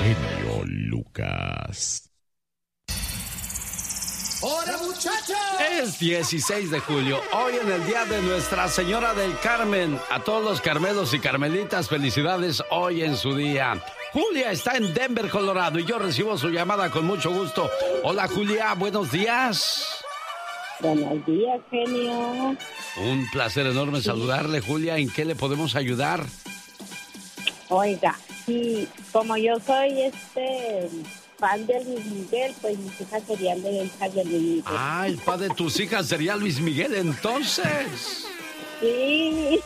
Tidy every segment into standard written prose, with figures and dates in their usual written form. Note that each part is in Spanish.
genio Lucas. ¡Hola, muchachos! Es 16 de julio, hoy en el día de Nuestra Señora del Carmen. A todos los carmelos y carmelitas, felicidades hoy en su día. Julia está en Denver, Colorado, y yo recibo su llamada con mucho gusto. Hola, Julia, buenos días. Buenos días, genio. Un placer enorme saludarle, Julia. ¿En qué le podemos ayudar? Oiga, sí, como yo soy fan de Luis Miguel, pues mis hijas serían de hijas de Luis Miguel. Ah, el padre de tus hijas sería Luis Miguel, entonces. Sí.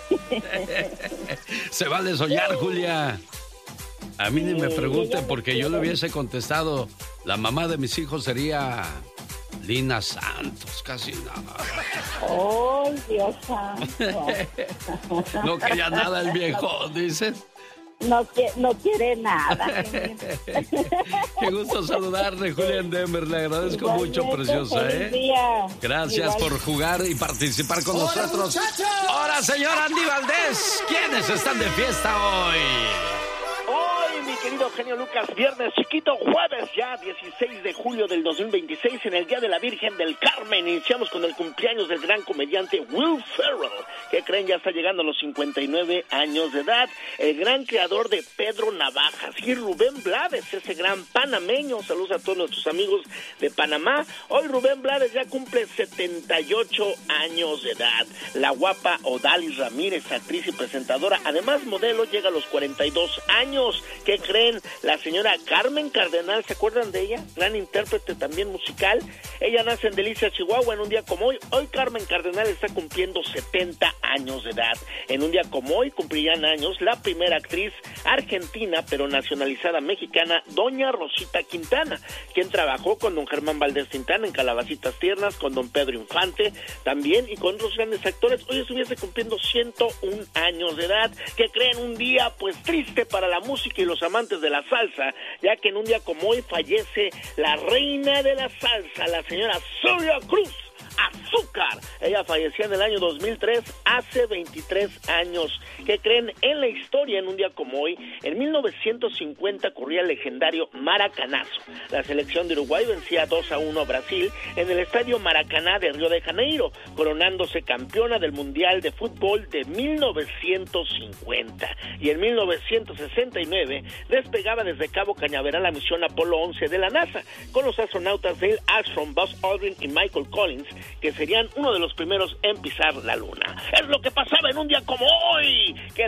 Se vale soñar, Julia. A mí ni me pregunten porque yo le hubiese contestado, la mamá de mis hijos sería Lina Santos, casi nada. ¡Oh, Dios santo! No quería nada el viejo, dice. No quiere nada. Qué gusto saludarle, Julia en Denver. Le agradezco mucho, preciosa, Gracias por jugar y participar con nosotros. Muchachos! Ahora, señor Andy Valdés, ¿quiénes están de fiesta hoy? Hoy, mi querido genio Lucas, viernes chiquito, jueves ya, 16 de julio del 2026, en el Día de la Virgen del Carmen. Iniciamos con el cumpleaños del gran comediante Will Ferrell, que creen ya está llegando a los 59 años de edad. El gran creador de Pedro Navajas y Rubén Blades, ese gran panameño. Saludos a todos nuestros amigos de Panamá. Hoy Rubén Blades ya cumple 78 años de edad. La guapa Odalis Ramírez, actriz y presentadora, además modelo, llega a los 42 años. ¿Qué creen? La señora Carmen Cardenal, ¿se acuerdan de ella? Gran intérprete también musical. Ella nace en Delicias, Chihuahua, en un día como hoy. Hoy Carmen Cardenal está cumpliendo 70 años de edad. En un día como hoy cumplirían años la primera actriz argentina, pero nacionalizada mexicana, doña Rosita Quintana, quien trabajó con don Germán Valdés Tintán en Calabacitas Tiernas, con don Pedro Infante también, y con otros grandes actores. Hoy estuviese cumpliendo 101 años de edad. ¿Qué creen? Un día pues triste para la música y los amantes de la salsa, ya que en un día como hoy fallece la reina de la salsa, la señora Celia Cruz Azúcar. Ella falleció en el año 2003, hace 23 años. ¿Qué creen? En la historia, en un día como hoy, en 1950 corría el legendario Maracanazo. La selección de Uruguay vencía 2-1 a Brasil en el estadio Maracaná de Río de Janeiro, coronándose campeona del Mundial de Fútbol de 1950. Y en 1969 despegaba desde Cabo Cañaveral la misión Apolo 11 de la NASA, con los astronautas Neil Armstrong, Buzz Aldrin y Michael Collins, que serían uno de los primeros en pisar la luna. Es lo que pasaba en un día como hoy, que